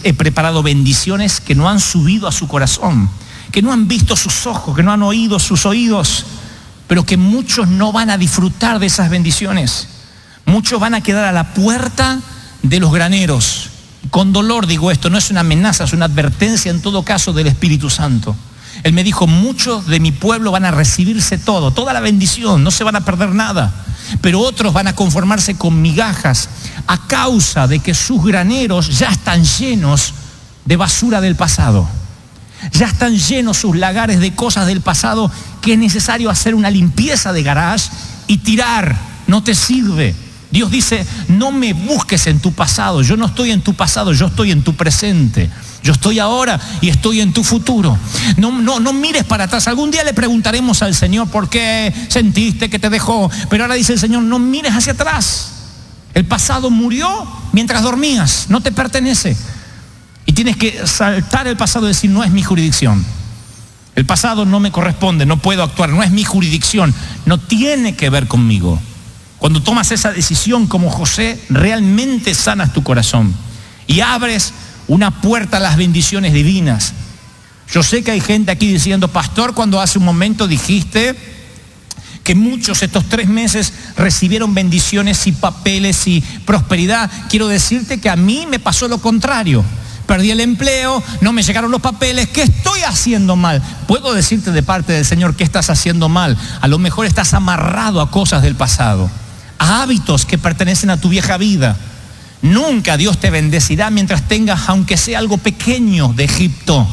he preparado bendiciones que no han subido a su corazón, que no han visto sus ojos, que no han oído sus oídos, pero que muchos no van a disfrutar de esas bendiciones. Muchos van a quedar a la puerta de los graneros. Con dolor digo esto, no es una amenaza, es una advertencia en todo caso del Espíritu Santo. Él me dijo, muchos de mi pueblo van a recibirse todo, toda la bendición, no se van a perder nada. Pero otros van a conformarse con migajas a causa de que sus graneros ya están llenos de basura del pasado. Ya están llenos sus lagares de cosas del pasado que es necesario hacer una limpieza de garage y tirar. No te sirve. Dios dice, no me busques en tu pasado. Yo no estoy en tu pasado, yo estoy en tu presente. Yo estoy ahora y estoy en tu futuro. No mires para atrás. Algún día le preguntaremos al Señor por qué sentiste que te dejó. Pero ahora dice el Señor, no mires hacia atrás. El pasado murió mientras dormías, no te pertenece. Y tienes que saltar el pasado y decir, no es mi jurisdicción. El pasado no me corresponde, no puedo actuar, no es mi jurisdicción, no tiene que ver conmigo. Cuando tomas esa decisión como José, realmente sanas tu corazón y abres una puerta a las bendiciones divinas. Yo sé que hay gente aquí diciendo, pastor, cuando hace un momento dijiste que muchos estos 3 meses recibieron bendiciones y papeles y prosperidad, quiero decirte que a mí me pasó lo contrario. Perdí el empleo, no me llegaron los papeles. ¿Qué estoy haciendo mal? Puedo decirte de parte del Señor qué estás haciendo mal. A lo mejor estás amarrado a cosas del pasado, a hábitos que pertenecen a tu vieja vida. Nunca Dios te bendecirá mientras tengas, aunque sea algo pequeño, de Egipto.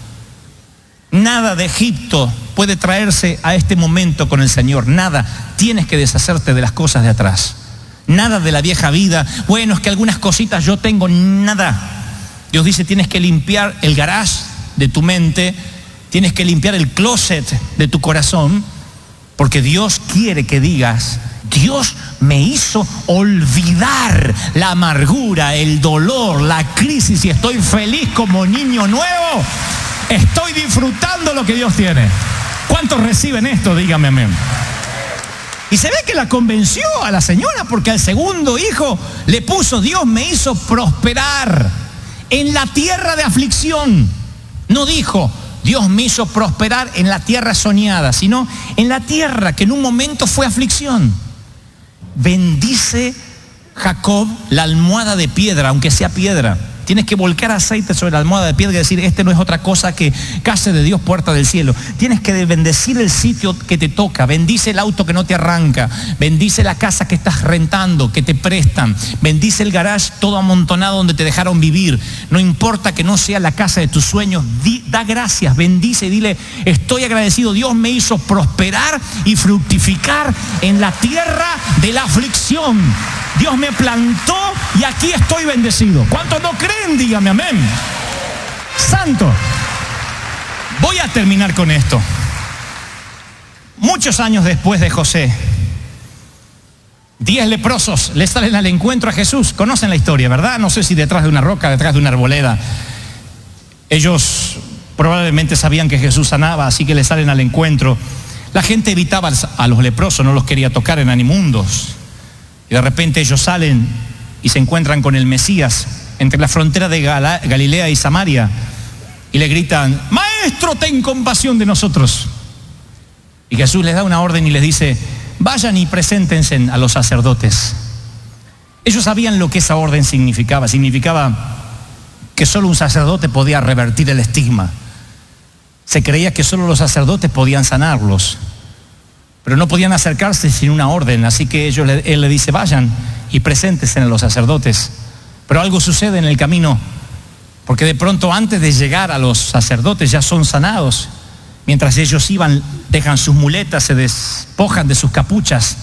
Nada de Egipto puede traerse a este momento con el Señor. Nada. Tienes que deshacerte de las cosas de atrás. Nada de la vieja vida. Bueno, es que algunas cositas yo tengo. Nada. Dios dice, tienes que limpiar el garage de tu mente, tienes que limpiar el closet de tu corazón, porque Dios quiere que digas, Dios me hizo olvidar la amargura, el dolor, la crisis y estoy feliz como niño nuevo. Estoy disfrutando lo que Dios tiene. ¿Cuántos reciben esto? Dígame amén. Y se ve que la convenció a la señora porque al segundo hijo le puso, Dios me hizo prosperar en la tierra de aflicción. No dijo, Dios me hizo prosperar en la tierra soñada, sino en la tierra que en un momento fue aflicción. Bendice Jacob la almohada de piedra, aunque sea piedra. Tienes que volcar aceite sobre la almohada de piedra y decir, este no es otra cosa que casa de Dios, puerta del cielo. Tienes que bendecir el sitio que te toca. Bendice el auto que no te arranca. Bendice la casa que estás rentando, que te prestan. Bendice el garage todo amontonado donde te dejaron vivir. No importa que no sea la casa de tus sueños. Da gracias, bendice y dile, estoy agradecido. Dios me hizo prosperar y fructificar en la tierra de la aflicción. Dios me plantó y aquí estoy bendecido. ¿Cuántos no creen? Dígame amén. Santo. Voy a terminar con esto. Muchos años después de José, 10 leprosos le salen al encuentro a Jesús. Conocen la historia, ¿verdad? No sé si detrás de una roca, detrás de una arboleda. Ellos probablemente sabían que Jesús sanaba, así que le salen al encuentro. La gente evitaba a los leprosos, no los quería tocar, eran inmundos. Y de repente ellos salen y se encuentran con el Mesías entre la frontera de Galilea y Samaria y le gritan, Maestro, ten compasión de nosotros. Y Jesús les da una orden y les dice, vayan y preséntense a los sacerdotes. Ellos sabían lo que esa orden significaba. Significaba que solo un sacerdote podía revertir el estigma. Se creía que solo los sacerdotes podían sanarlos, pero no podían acercarse sin una orden, así que él le dice, vayan y preséntense a los sacerdotes. Pero algo sucede en el camino, porque de pronto antes de llegar a los sacerdotes ya son sanados. Mientras ellos iban, dejan sus muletas, se despojan de sus capuchas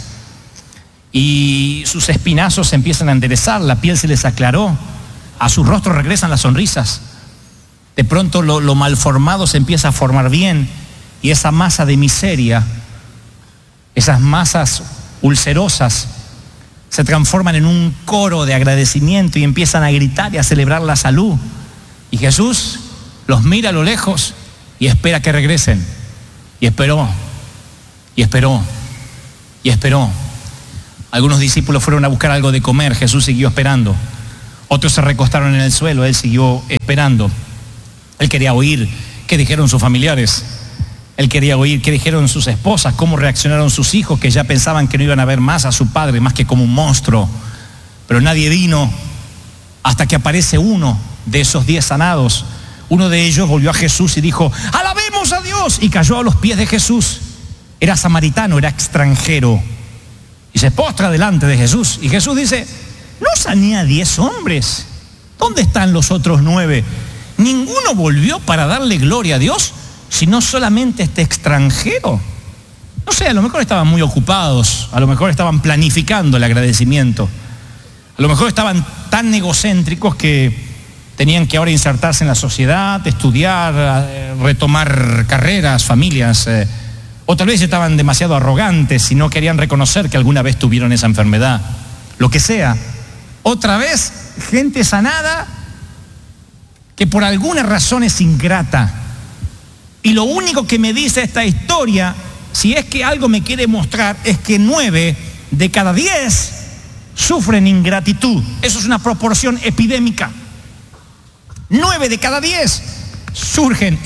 y sus espinazos se empiezan a enderezar, la piel se les aclaró, a sus rostros regresan las sonrisas. De pronto lo malformado se empieza a formar bien y esa masa de miseria, esas masas ulcerosas se transforman en un coro de agradecimiento y empiezan a gritar y a celebrar la salud. Y Jesús los mira a lo lejos y espera que regresen. Y esperó, y esperó, y esperó. Algunos discípulos fueron a buscar algo de comer, Jesús siguió esperando. Otros se recostaron en el suelo, él siguió esperando. Él quería oír qué dijeron sus familiares. Él quería oír qué dijeron sus esposas, cómo reaccionaron sus hijos, que ya pensaban que no iban a ver más a su padre, más que como un monstruo. Pero nadie vino hasta que aparece uno de esos 10 sanados. Uno de ellos volvió a Jesús y dijo: alabemos a Dios, y cayó a los pies de Jesús. Era samaritano, era extranjero, y se postra delante de Jesús. Y Jesús dice: ¿no sané a 10 hombres? ¿Dónde están los otros 9? ¿Ninguno volvió para darle gloria a Dios, sino solamente este extranjero? No sé, a lo mejor estaban muy ocupados, a lo mejor estaban planificando el agradecimiento, a lo mejor estaban tan egocéntricos que tenían que ahora insertarse en la sociedad, estudiar, retomar carreras, familias, o tal vez estaban demasiado arrogantes y no querían reconocer que alguna vez tuvieron esa enfermedad. Lo que sea. Otra vez, gente sanada que por alguna razón es ingrata. Y lo único que me dice esta historia, si es que algo me quiere mostrar, es que 9 de cada 10 sufren ingratitud. Eso es una proporción epidémica. 9 de cada 10 sufren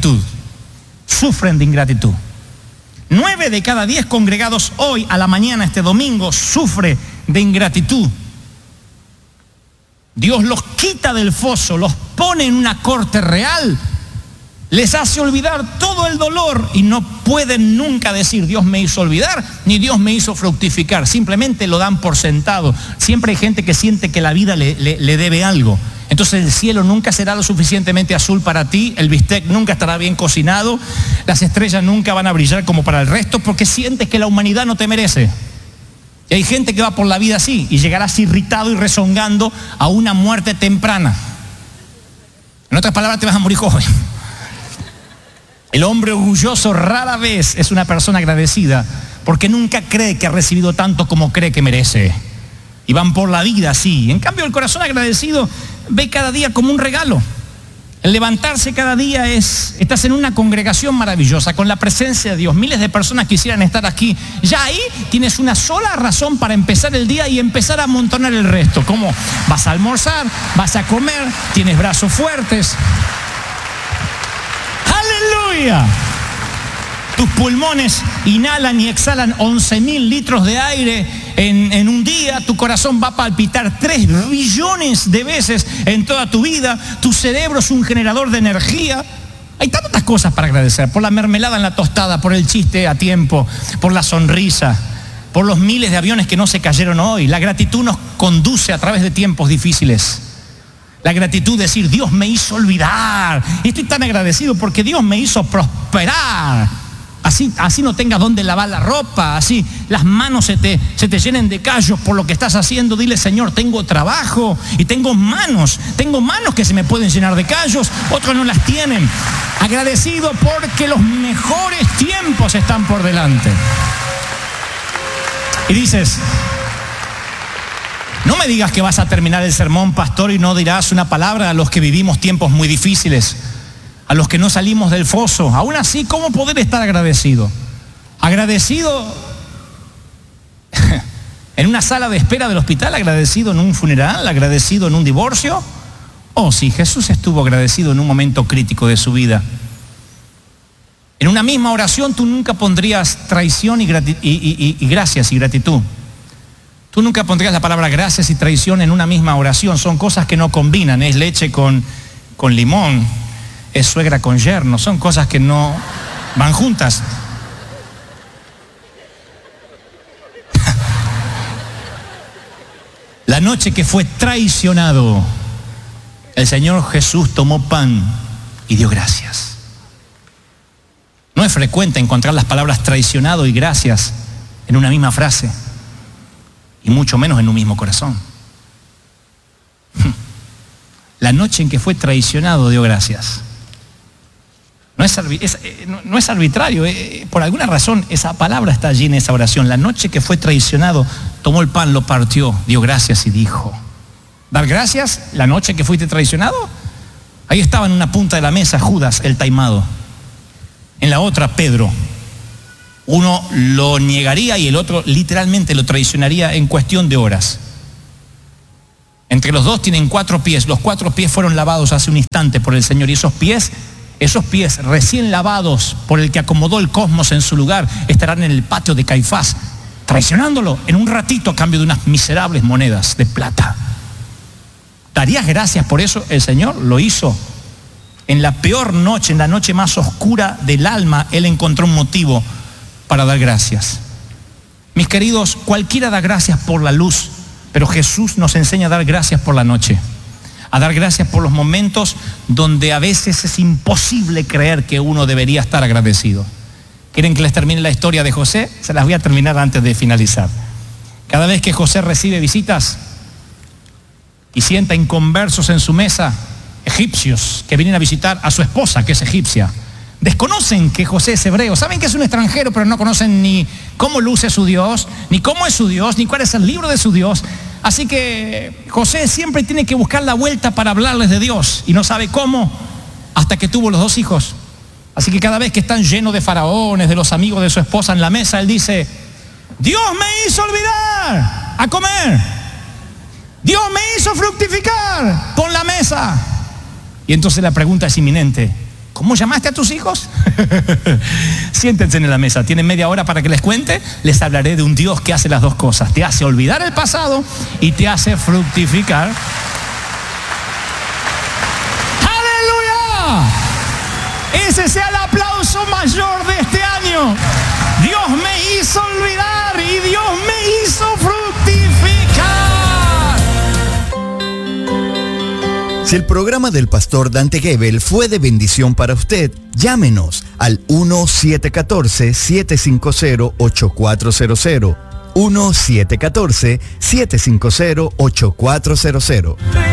de ingratitud. 9 de cada 10 congregados hoy a la mañana, este domingo, sufre de ingratitud. Dios los quita del foso, los pone en una corte real, les hace olvidar todo el dolor y no pueden nunca decir Dios me hizo olvidar, ni Dios me hizo fructificar. Simplemente lo dan por sentado. Siempre hay gente que siente que la vida le debe algo. Entonces el cielo nunca será lo suficientemente azul para ti, el bistec nunca estará bien cocinado, las estrellas nunca van a brillar como para el resto, porque sientes que la humanidad no te merece. Y hay gente que va por la vida así y llegarás irritado y rezongando a una muerte temprana. En otras palabras, te vas a morir joven. El hombre orgulloso rara vez es una persona agradecida, porque nunca cree que ha recibido tanto como cree que merece. Y van por la vida así. En cambio, el corazón agradecido ve cada día como un regalo. El levantarse cada día estás en una congregación maravillosa, con la presencia de Dios. Miles de personas quisieran estar aquí. Ya ahí tienes una sola razón para empezar el día y empezar a amontonar el resto. Como vas a almorzar, vas a comer, tienes brazos fuertes. ¡Aleluya! Tus pulmones inhalan y exhalan 11.000 litros de aire en un día. Tu corazón va a palpitar 3 billones de veces en toda tu vida. Tu cerebro es un generador de energía. Hay tantas cosas para agradecer. Por la mermelada en la tostada, por el chiste a tiempo, por la sonrisa, por los miles de aviones que no se cayeron hoy. La gratitud nos conduce a través de tiempos difíciles. La gratitud, decir, Dios me hizo olvidar. Y estoy tan agradecido porque Dios me hizo prosperar. Así no tengas dónde lavar la ropa, así las manos se te llenen de callos por lo que estás haciendo. Dile, Señor, tengo trabajo y tengo manos que se me pueden llenar de callos, otros no las tienen. Agradecido porque los mejores tiempos están por delante. Y dices, no me digas que vas a terminar el sermón, pastor, y no dirás una palabra a los que vivimos tiempos muy difíciles, a los que no salimos del foso. Aún así, ¿cómo poder estar agradecido? Agradecido en una sala de espera del hospital, agradecido en un funeral, agradecido en un divorcio. Oh, sí, Jesús estuvo agradecido en un momento crítico de su vida. En una misma oración tú nunca pondrías traición y gracias y gratitud. Tú nunca pondrías la palabra gracias y traición en una misma oración. Son cosas que no combinan. Es leche con limón. Es suegra con yerno, son cosas que no van juntas. La noche que fue traicionado, el Señor Jesús tomó pan y dio gracias. No es frecuente encontrar las palabras traicionado y gracias en una misma frase, y mucho menos en un mismo corazón. La noche en que fue traicionado dio gracias. No es arbitrario, por alguna razón esa palabra está allí en esa oración. La noche que fue traicionado, tomó el pan, lo partió, dio gracias y dijo. ¿Dar gracias la noche que fuiste traicionado? Ahí estaba en una punta de la mesa Judas, el taimado. En la otra, Pedro. Uno lo negaría y el otro literalmente lo traicionaría en cuestión de horas. Entre los dos tienen 4 pies. Los 4 pies fueron lavados hace un instante por el Señor. Y esos pies recién lavados por el que acomodó el cosmos en su lugar, estarán en el patio de Caifás, traicionándolo en un ratito a cambio de unas miserables monedas de plata. ¿Darías gracias por eso? El Señor lo hizo. En la peor noche, en la noche más oscura del alma, Él encontró un motivo para dar gracias. Mis queridos, cualquiera da gracias por la luz, pero Jesús nos enseña a dar gracias por la noche. A dar gracias por los momentos donde a veces es imposible creer que uno debería estar agradecido. ¿Quieren que les termine la historia de José? Se las voy a terminar antes de finalizar. Cada vez que José recibe visitas y sienta inconversos en su mesa, egipcios que vienen a visitar a su esposa, que es egipcia, desconocen que José es hebreo, saben que es un extranjero, pero no conocen ni cómo luce su Dios, ni cómo es su Dios, ni cuál es el libro de su Dios. Así que José siempre tiene que buscar la vuelta para hablarles de Dios y no sabe cómo, hasta que tuvo los 2 hijos. Así que cada vez que están llenos de faraones, de los amigos de su esposa en la mesa, él dice: Dios me hizo olvidar a comer, Dios me hizo fructificar, pon la mesa. Y entonces la pregunta es inminente: ¿cómo llamaste a tus hijos? Siéntense en la mesa, tienen media hora para que les cuente. Les hablaré de un Dios que hace las 2 cosas. Te hace olvidar el pasado y te hace fructificar. ¡Aleluya! Ese sea el aplauso mayor de este año. Dios me hizo olvidar y Dios me hizo fructificar. Si el programa del pastor Dante Gebel fue de bendición para usted, llámenos al 1-714-750-8400. 1-714-750-8400.